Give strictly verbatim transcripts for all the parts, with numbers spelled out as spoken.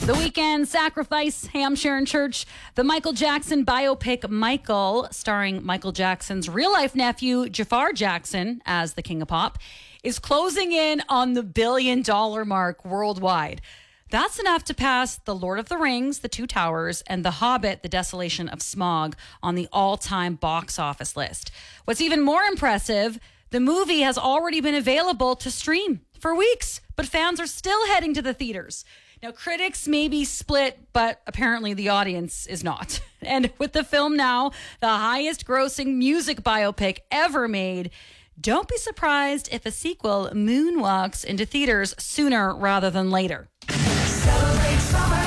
The Weeknd, Sacrifice, Hampshire and Church, the Michael Jackson biopic Michael, starring Michael Jackson's real-life nephew, Jafar Jackson, as the King of Pop, is closing in on the billion-dollar mark worldwide. That's enough to pass The Lord of the Rings, The Two Towers, and The Hobbit, The Desolation of Smaug on the all-time box office list. What's even more impressive, the movie has already been available to stream for weeks, but fans are still heading to the theaters. Now, critics may be split, but apparently the audience is not. And with the film now the highest grossing music biopic ever made, don't be surprised if a sequel moonwalks into theaters sooner rather than later. Celebrate summer.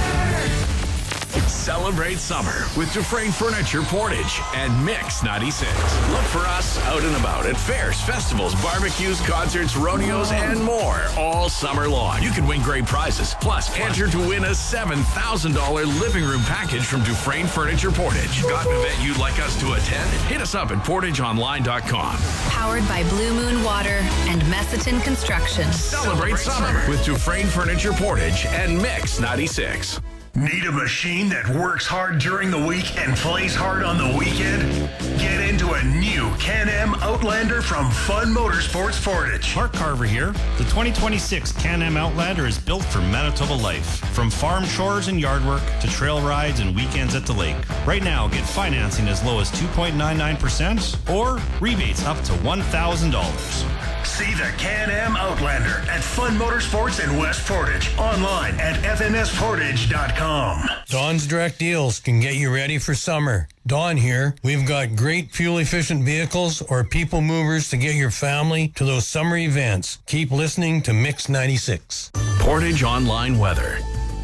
Celebrate summer with Dufresne Furniture Portage and Mix ninety-six. Look for us out and about at fairs, festivals, barbecues, concerts, rodeos, and more all summer long. You can win great prizes. Plus, enter to win a seven thousand dollars living room package from Dufresne Furniture Portage. Got an event you'd like us to attend? Hit us up at portage online dot com. Powered by Blue Moon Water and Messiton Construction. Celebrate summer with Dufresne Furniture Portage and Mix ninety-six. Need a machine that works hard during the week and plays hard on the weekend? Get into a new Can-Am Outlander from Fun Motorsports Portage. Mark Carver here. The twenty twenty-six Can-Am Outlander is built for Manitoba life. From farm chores and yard work to trail rides and weekends at the lake. Right now, get financing as low as two point nine nine percent or rebates up to one thousand dollars. See the Can-Am Outlander at Fun Motorsports in West Portage. Online at f m s portage dot com. Dawn's Direct Deals can get you ready for summer. Dawn here. We've got great fuel-efficient vehicles or people movers to get your family to those summer events. Keep listening to Mix ninety-six. Portage Online Weather.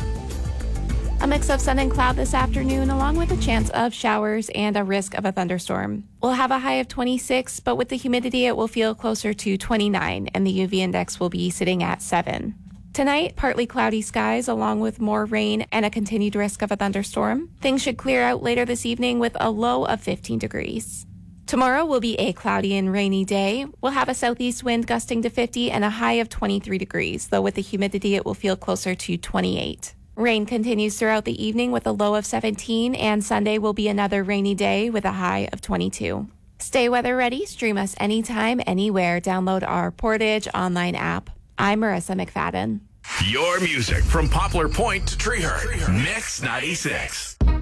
A mix of sun and cloud this afternoon, along with a chance of showers and a risk of a thunderstorm. We'll have a high of twenty-six, but with the humidity, it will feel closer to twenty-nine, and the U V index will be sitting at seven. Tonight, partly cloudy skies, along with more rain and a continued risk of a thunderstorm. Things should clear out later this evening with a low of fifteen degrees. Tomorrow will be a cloudy and rainy day. We'll have a southeast wind gusting to fifty and a high of twenty-three degrees, though with the humidity, it will feel closer to twenty-eight. Rain continues throughout the evening with a low of seventeen, and Sunday will be another rainy day with a high of twenty-two. Stay weather ready. Stream us anytime, anywhere. Download our Portage online app. I'm Marissa McFadden. Your music from Poplar Point to Treehurst. Mix ninety-six.